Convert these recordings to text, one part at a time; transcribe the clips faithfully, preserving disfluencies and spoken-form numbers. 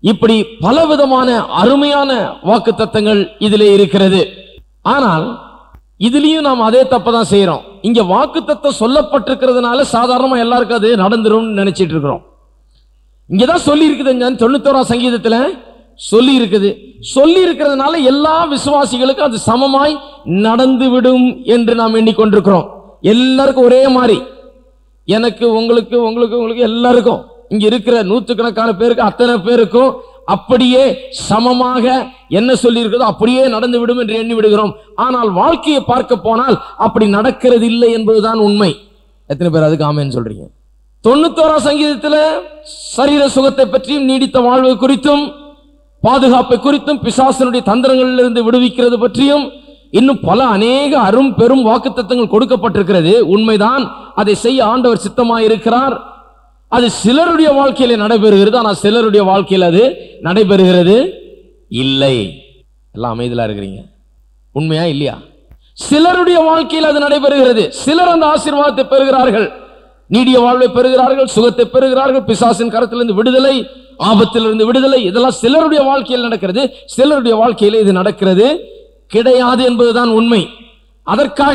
இப்படி பலவிதமான அருமையான வாக்குத்தத்தங்கள் இதிலே இருக்கிறது. ஆனால் இதுலயும் நாம் அதே தப்பதான் செய்யறோம். இங்க வாக்குத்தத்தம் சொல்லப்பட்டிருக்கிறதுனால சாதாரணமா எல்லாருக்கும் அது நடந்துரும் நினைச்சிட்டு இருக்கிறோம். இங்கதான் சொல்லி இருக்குது, தொண்ணூத்தோராம் சங்கீதத்துல சொல்லி இருக்குது. சொல்லி இருக்கிறதுனால எல்லா விசுவாசிகளுக்கும் அது சமமாய் நடந்துவிடும் என்று நாம் எண்ணிக்கொண்டிருக்கிறோம். எல்லாருக்கும் ஒரே மாதிரி, எனக்கு உங்களுக்கு உங்களுக்கு உங்களுக்கு எல்லாருக்கும் இங்க இருக்கிற நூற்றுக்கணக்கான பேருக்கு அத்தனை பேருக்கும் அப்படியே சமமாக என்ன சொல்லி இருக்கிறதோ அப்படியே நடந்து விடும் என்று எண்ணி விடுகிறோம். ஆனால் வாழ்க்கையை பார்க்க போனால் அப்படி நடக்கிறது இல்லை என்பதுதான் உண்மை. எத்தனை பேர் அதுக்கு ஆமென் சொல்றீங்க? தொண்ணூத்தோராம் சங்கீதத்துல சரீர சுகத்தை பற்றியும் நீடித்த வாழ்வு குறித்தும் பாதுகாப்பை குறித்தும் பிசாசனுடைய தந்திரங்களிலிருந்து விடுவிக்கிறது பற்றியும் இன்னும் பல அநேக அரும் பெரும் வாக்குத்தத்தங்கள் கொடுக்கப்பட்டிருக்கிறது. உண்மைதான், அதை செய்ய ஆண்டவர் சித்தமாயிருக்கிறார். அது சிலருடைய வாழ்க்கையில நடைபெறுகிறது, ஆனால் சிலருடைய வாழ்க்கையில் அது நடைபெறுகிறது இல்லை. எல்லாம் அமைதியா இருக்கிறீங்க, உண்மையா இல்லையா? சிலருடைய வாழ்க்கையில் அது நடைபெறுகிறது. சிலர் அந்த ஆசீர்வாதத்தை பெறுகிறார்கள், நீடிய வாழ்வை பெறுகிறார்கள், சுகத்தை பெறுகிறார்கள், பிசாசின் கரத்திலிருந்து விடுதலை, ஆபத்திலிருந்து விடுதலை. இதெல்லாம் சிலருடைய வாழ்க்கையில் நடக்கிறது. சிலருடைய வாழ்க்கையில் இது நடக்கிறது கிடையாது என்பதுதான் உண்மை. அதற்காக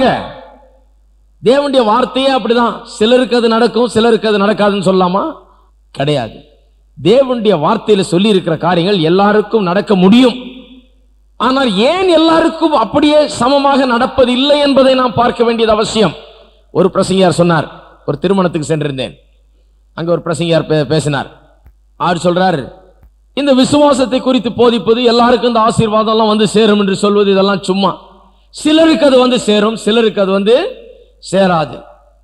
தேவனுடைய வார்த்தையே அப்படிதான், சிலருக்கு அது நடக்கும் சிலருக்கு அது நடக்காதுன்னு சொல்லலாமா? கிடையாது. தேவனுடைய வார்த்தையில சொல்லி இருக்கிற காரியங்கள் எல்லாருக்கும் நடக்க முடியும். ஆனால் ஏன் எல்லாருக்கும் அப்படியே சமமாக நடப்பது இல்லை என்பதை நாம் பார்க்க வேண்டியது அவசியம். ஒரு பிரசங்கியார் சொன்னார், ஒரு திருமணத்துக்கு சென்றிருந்தேன், அங்க ஒரு பிரசங்கியார் பேசினார். அவர் சொல்றார், இந்த விசுவாசத்தை குறித்து போதிப்பது, எல்லாருக்கும் இந்த ஆசீர்வாதம் எல்லாம் வந்து சேரும் என்று சொல்வது இதெல்லாம் சும்மா. சிலருக்கு அது வந்து சேரும், சிலருக்கு அது வந்து சேராது.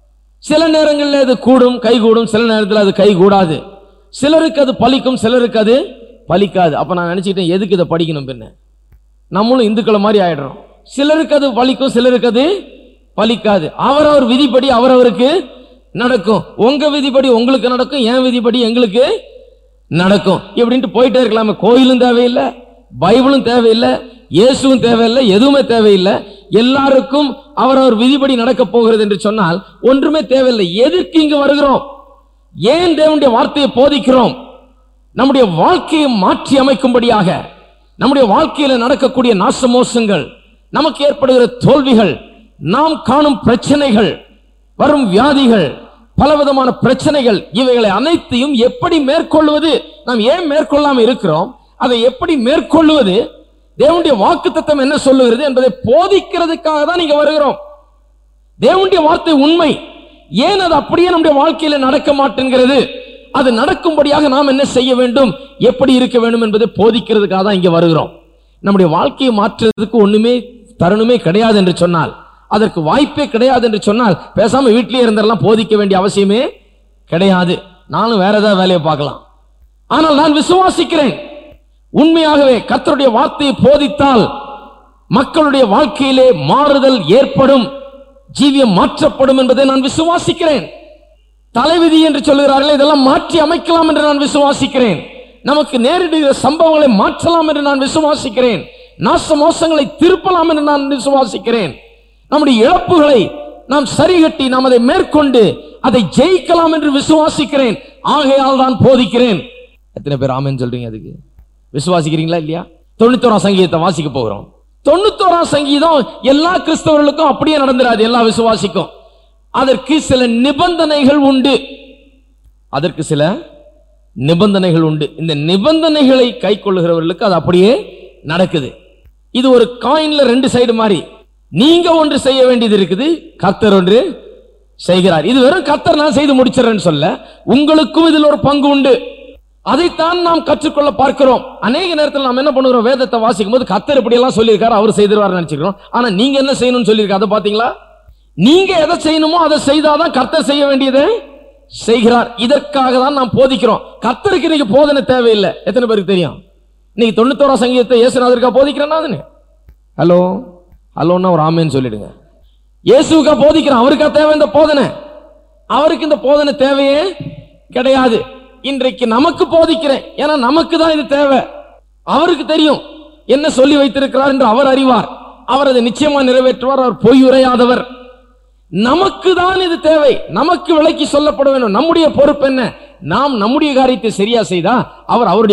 சில நேரங்களில் அது கூடும், கை கூடும், சில நேரத்தில் அது கை கூடாது. சிலருக்கு அது பலிக்கும், சிலருக்கு அது பலிக்காது. அப்ப நான் நினைச்சிட்டேன், எதுக்கு இதை படிக்கணும்? பின்ன நம்மளும் இந்துக்களை மாதிரி ஆயிடுறோம். சிலருக்கு அது பலிக்கும், சிலருக்கு அது பலிக்காது. அவரவர் விதிப்படி அவரவருக்கு நடக்கும். உங்க விதிப்படி உங்களுக்கு நடக்கும், என் விதிப்படி எங்களுக்கு நடக்கும். இப்படின்ட்டு போயிட்டே இருக்கலாமே. கோயிலும் தேவையில்லை, பைபிளும் தேவையில்லை, இயேசுவும் தேவையில்லை, எதுவுமே தேவையில்லை. எல்லாருக்கும் அவரவர் விதிப்படி நடக்க போகிறது என்று சொன்னால் ஒன்றுமே தேவையில்லை. எதற்கு இங்கு வருகிறோம்? ஏன் தேவனுடைய வார்த்தையை போதிக்கிறோம்? நம்முடைய வாழ்க்கையை மாற்றி அமைக்கும்படியாக, நம்முடைய வாழ்க்கையில நடக்கக்கூடிய நாசமோசங்கள், நமக்கு ஏற்படுகிற தோல்விகள், நாம் காணும் பிரச்சனைகள், வரும் வியாதிகள், பலவிதமான பிரச்சனைகள், இவைகளை அனைத்தையும் எப்படி மேற்கொள்வது, நாம் ஏன் மேற்கொள்ளாம இருக்கிறோம், அதை எப்படி மேற்கொள்வது, தேவனுடைய வாக்குத்தத்தம் என்ன சொல்லுகிறது என்பதை போதிக்கிறதுக்காக தான் நீங்க வருகிறோம். தேவனுடைய வார்த்தை உண்மை. ஏன் அது அப்படியே நம்முடைய வாழ்க்கையில நடக்க மாட்டேங்கிறது, அது நடக்கும்படியாக நாம் என்ன செய்ய வேண்டும், எப்படி இருக்க வேண்டும் என்பதை போதிக்கிறதுக்காக தான் இங்க வருகிறோம். நம்முடைய வாழ்க்கையை மாற்றுறதுக்கு ஒண்ணுமே தருணமே கிடையாது என்று சொன்னால், அதற்கு வாய்ப்பே கிடையாது என்று சொன்னால், பேசாம வீட்டிலேயே இருந்தெல்லாம் போதிக்க வேண்டிய அவசியமே கிடையாது. நானும் வேற ஏதாவது வேலையை பார்க்கலாம். ஆனால் நான் விசுவாசிக்கிறேன், உண்மையாகவே கர்த்தருடைய வார்த்தையை போதித்தால் மக்களுடைய வாழ்க்கையிலே மாறுதல் ஏற்படும், ஜீவியம் மாற்றப்படும் என்பதை நான் விசுவாசிக்கிறேன். தலைவிதி என்று சொல்கிறார்கள், இதெல்லாம் மாற்றி அமைக்கலாம் என்று நான் விசுவாசிக்கிறேன். நமக்கு நேரிடுகிற சம்பவங்களை மாற்றலாம் என்று நான் விசுவாசிக்கிறேன். நாச மோசங்களை திருப்பலாம் என்று நான் விசுவாசிக்கிறேன். நம்முடைய இழப்புகளை நாம் சரிகட்டி நாம் அதை மேற்கொண்டு அதை ஜெயிக்கலாம் என்று விசுவாசிக்கிறேன். ஆகையால் தான் போதிக்கிறேன். எத்தனை பேர் ஆமென் சொல்றீங்க? அதுக்கு விசுவாசிக்கிறீங்களா இல்லையா? தொண்ணூத்தோராம் சங்கீதத்தை வாசிக்க போகிறோம். தொண்ணூத்தோராம் சங்கீதம் எல்லா கிறிஸ்தவர்களுக்கும் அப்படியே நடந்துராது, எல்லா விசுவாசிக்கும். அதற்கு சில நிபந்தனைகள் உண்டு. அதற்கு சில நிபந்தனைகள் உண்டு. இந்த நிபந்தனைகளை கை கொள்ளுகிறவர்களுக்கு அது அப்படியே நடக்குது. இது ஒரு காயின்ல ரெண்டு சைடு மாதிரி. நீங்க ஒன்று செய்ய வேண்டியது இருக்குது, கர்த்தர் ஒன்று செய்கிறார். இது வெறும் கர்த்தர் நான் செய்து முடிச்சிடறேன்னு சொல்ல, உங்களுக்கும் இதில் ஒரு பங்கு உண்டு. அதைத்தான் நாம் கற்றுக்கொள்ள பார்க்கிறோம். அநேக நேரத்தில் நாம் என்ன பண்ணுகிறோம், வேதத்தை வாசிக்கும் போது கர்த்தர் இப்படி எல்லாம் சொல்லியிருக்காரு, அவர் செய்திருவார் நினைச்சுக்கிறோம். ஆனா நீங்க என்ன செய்யணும்னு சொல்லியிருக்காரு, அதை பாத்தீங்களா? நீங்க எதை செய்யணுமோ அதை செய்தாதான் கர்த்தர் செய்ய வேண்டியதை செய்கிறார். இதற்காக தான் நாம் போதிக்கிறோம். கர்த்தருக்கு இன்னைக்கு போதனை தேவையில்லை. எத்தனை பேருக்கு தெரியும்? இன்னைக்கு தொண்ணூத்தோராம் சங்கீதத்தை இயேசுநாதருக்கா போதிக்கிறேன்னா? ஹலோ ஹலோன்னா ஒரு ஆமேன்னு சொல்லிடுங்க. இயேசுக்கா போதிக்கிறான், அவருக்கா தேவை இந்த போதனை? அவருக்கு இந்த போதனை தேவையே கிடையாது. இன்றைக்கு நமக்கு போதிக்கிறேன், ஏன்னா நமக்கு தான் இது தேவை. அவருக்கு தெரியும் என்ன சொல்லி வைத்திருக்கிறார் என்று அவர் அறிவார். அவர் அதை நிச்சயமா நிறைவேற்றுவார். அவர் பொய் உரையாதவர். நமக்கு தான் இது தேவை, நமக்கு விளக்கி சொல்லப்பட வேண்டும். நம்முடைய பொறுப்பு என்ன? நாம் நம்முடைய காரியத்தை சரியா செய்தா அவர் அவருடைய